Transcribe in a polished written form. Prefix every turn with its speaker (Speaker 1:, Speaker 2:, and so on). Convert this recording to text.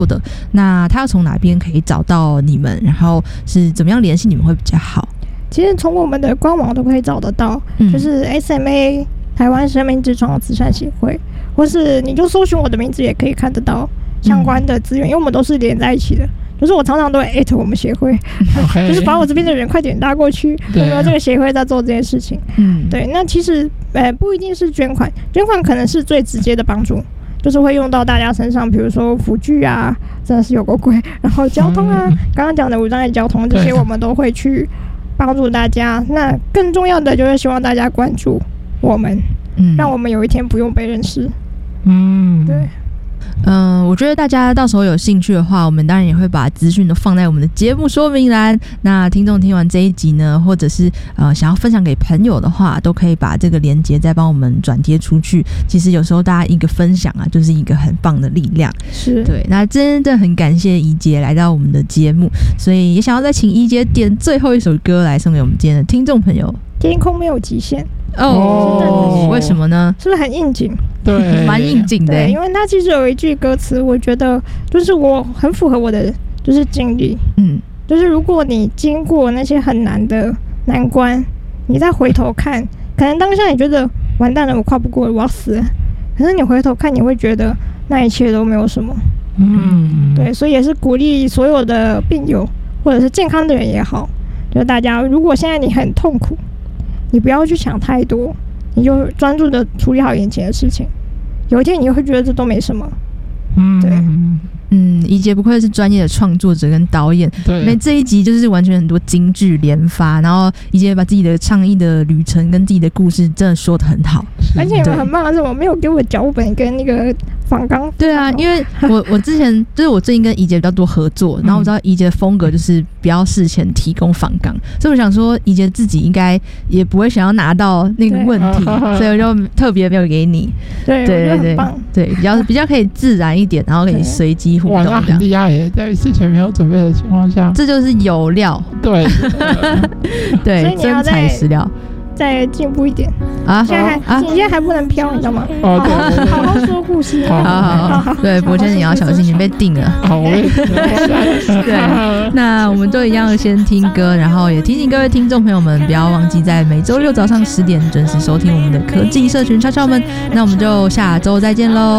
Speaker 1: 的，那他要从哪边可以找到你们，然后是怎么样联系你们会比较好？
Speaker 2: 其实从我们的官网都可以找得到，就是 SMA 台湾生命之窗慈善协会，或是你就搜寻我的名字也可以看得到相关的资源，因为我们都是连在一起的。就是我常常都会艾特我们协会，就是把我这边的人快点拉过去，我们有这个协会在做这件事情。对，那其实不一定是捐款，捐款可能是最直接的帮助，就是会用到大家身上，比如说辅具啊，真的是有够贵，然后交通啊，刚刚讲的无障碍交通这些，我们都会去帮助大家。那更重要的就是希望大家关注我们，让我们有一天不用被认识。对。
Speaker 1: 我觉得大家到时候有兴趣的话，我们当然也会把资讯都放在我们的节目说明栏。那听众听完这一集呢，或者是想要分享给朋友的话，都可以把这个连结再帮我们转贴出去。其实有时候大家一个分享啊，就是一个很棒的力量。
Speaker 2: 是
Speaker 1: 对。那真的很感谢怡杰来到我们的节目，所以也想要再请怡杰点最后一首歌来送给我们今天的听众朋友。
Speaker 2: 天空没有极限。
Speaker 1: 为什么呢？
Speaker 2: 是不是很应景？
Speaker 3: 对，
Speaker 1: 蛮应景的。
Speaker 2: 对，因为它其实有一句歌词，我觉得就是我很符合我的就是经历。就是如果你经过那些很难的难关，你再回头看，可能当下你觉得完蛋了，我跨不过了，我要死了。可是你回头看，你会觉得那一切都没有什么。对，所以也是鼓励所有的病友或者是健康的人也好，就是大家如果现在你很痛苦，你不要去想太多，你就专注的处理好眼前的事情，有一天你会觉得这都没什么。对。
Speaker 1: 怡杰不愧是专业的创作者跟导演，因为这一集就是完全很多金句连发，然后怡杰把自己的倡议的旅程跟自己的故事真的说得很好。
Speaker 2: 而且你们很棒的是，我没有给我脚本跟那个访纲。
Speaker 1: 对啊，因为我之前就是我最近跟怡杰比较多合作，然后我知道怡杰的风格就是不要事前提供访纲，所以我想说怡杰自己应该也不会想要拿到那个问题，所以我就特别没有给你。
Speaker 2: 对，很棒。
Speaker 1: 对，比较可以自然一点，然后可以随机互动。
Speaker 3: 哇，那很厉害耶！在事前没有准备的情况下，
Speaker 1: 这就是有料。
Speaker 3: 对，
Speaker 1: 对，真材实料。
Speaker 2: 再进步一点啊！你现在还不能飘，你知道吗？好好说故事。
Speaker 1: 好，对，博谦你要小心，你被定了。
Speaker 3: 好，
Speaker 1: 对，那我们都一样先听歌，然后也提醒各位听众朋友们，不要忘记在每周六早上10点准时收听我们的科技社群敲敲门。那我们就下周再见喽。